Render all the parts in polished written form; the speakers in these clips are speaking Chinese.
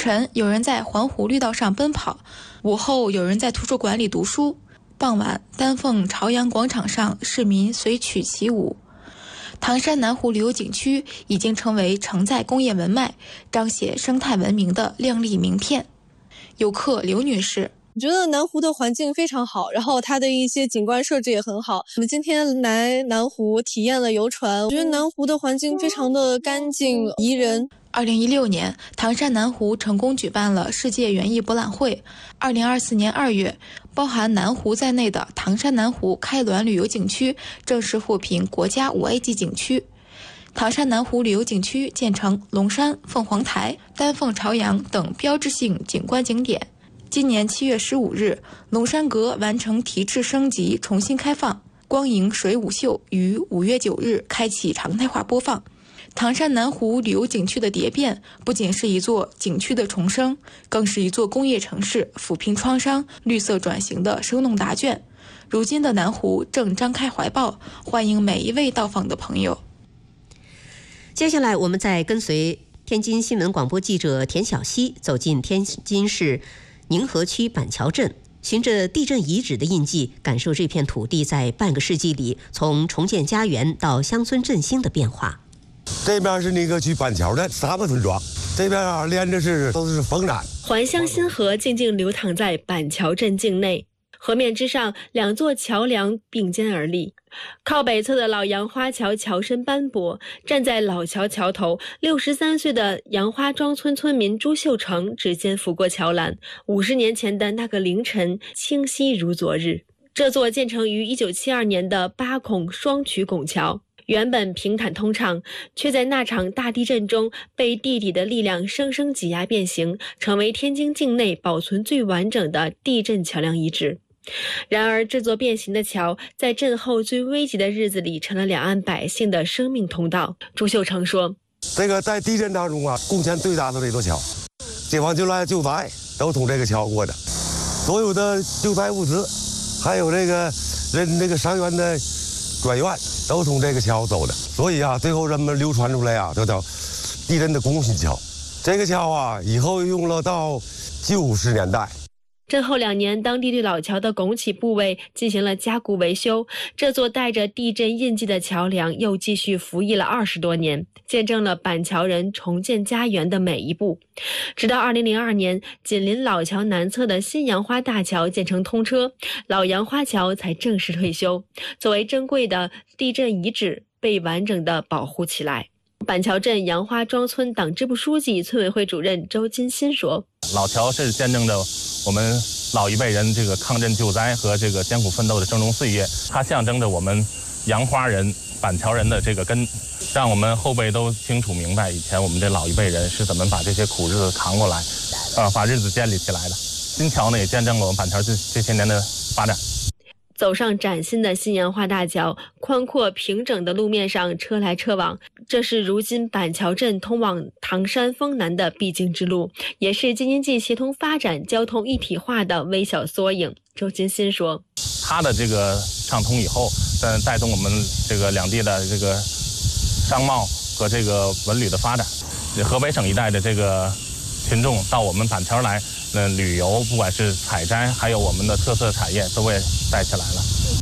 晨，有人在环湖绿道上奔跑；午后，有人在图书馆里读书；傍晚，丹凤朝阳广场上，市民随曲起舞。唐山南湖旅游景区已经成为承载工业文脉、彰显生态文明的亮丽名片。游客刘女士， 我觉得南湖的环境非常好，然后它的一些景观设置也很好。我们今天来南湖体验了游船，我觉得南湖的环境非常的干净宜人。 2016年，唐山南湖成功举办了世界园艺博览会。2024年2月，包含南湖在内的唐山南湖开滦旅游景区正式获评国家5A级景区。唐山南湖旅游景区建成龙山、凤凰台、丹凤朝阳等标志性景观景点。今年7月15日，龙山阁完成提质升级重新开放，光影水舞秀于5月9日开启常态化播放。唐山南湖旅游景区的蝶变不仅是一座景区的重生，更是一座工业城市抚平创伤、绿色转型的生动答卷。如今的南湖正张开怀抱，欢迎每一位到访的朋友。 接下来我们再跟随天津新闻广播记者田小希走进天津市宁河区板桥镇，循着地震遗址的印记，感受这片土地在半个世纪里从重建家园到乡村振兴的变化。 这边是宁河区板桥镇沙坡村庄，这边连着都是丰山。 环乡新河静静流淌在板桥镇境内，河面之上2座桥梁并肩而立。靠北侧的老杨花桥桥身斑驳，站在老桥桥头，63岁的杨花庄村村民朱秀成指尖拂过桥栏，50年前的那个凌晨清晰如昨日。这座建成于1972年的8孔双曲拱桥，原本平坦通畅，却在那场大地震中被地底的力量生生挤压变形，成为天津境内保存最完整的地震桥梁遗址。然而这座变形的桥在震后最危急的日子里成了两岸百姓的生命通道。朱秀成说， 这个在地震当中贡献最大的这座桥，解放军来救灾都从这个桥过的，所有的救灾物资还有这个伤员的转院都从这个桥走的，所以最后人们流传出来就叫地震的公信桥。这个桥以后用了到90年代。 震后2年，当地对老桥的拱起部位进行了加固维修，这座带着地震印记的桥梁又继续服役了20多年，见证了板桥人重建家园的每一步。直到2002年，紧邻老桥南侧的新杨花大桥建成通车，老杨花桥才正式退休，作为珍贵的地震遗址被完整的保护起来。板桥镇杨花庄村党支部书记、村委会主任周金新说， 老桥是见证着我们老一辈人这个抗震救灾和这个艰苦奋斗的峥嵘岁月，它象征着我们杨花人、板桥人的这个根，让我们后辈都清楚明白以前我们这老一辈人是怎么把这些苦日子扛过来，把日子建立起来的。新桥呢也见证了我们板桥这些年的发展。 走上崭新的新杨花大桥，宽阔平整的路面上车来车往，这是如今板桥镇通往唐山丰南的必经之路，也是京津冀协同发展、交通一体化的微小缩影。周金新说， 它的这个畅通以后，带动我们这个两地的这个商贸和这个文旅的发展，河北省一带的这个群众到我们板桥来旅游，不管是采摘还有我们的特色产业都被带起来了。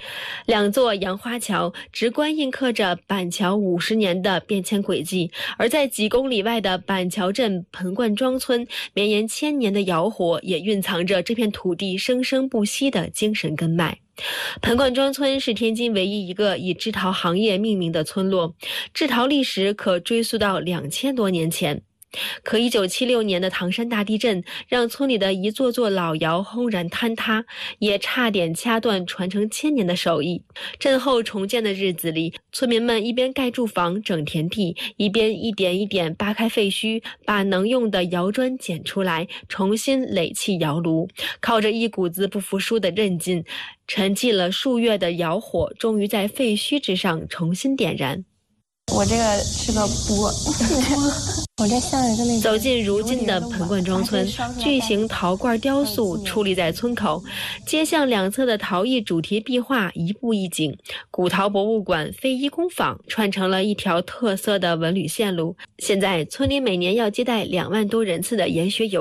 2座杨花桥直观印刻着板桥50年的变迁轨迹，而在几公里外的板桥镇盆灌庄村，绵延1000年的窑火也蕴藏着这片土地生生不息的精神根脉。盆灌庄村是天津唯一一个以制陶行业命名的村落，制陶历史可追溯到2000多年前。可1976年的唐山大地震让村里的一座座老窑轰然坍塌，也差点掐断传承1000年的手艺。震后重建的日子里，村民们一边盖住房整田地，一边一点一点扒开废墟，把能用的窑砖捡出来，重新垒砌窑炉，靠着一股子不服输的韧劲，沉寂了数月的窑火终于在废墟之上重新点燃。 我这个是个钵，我这像一个那个。 走进如今的盆灌庄村，巨型陶罐雕塑矗立在村口，街巷两侧的陶艺主题壁画一步一景，古陶博物馆、非遗工坊串成了一条特色的文旅线路。现在村里每年要接待2万多人次的研学游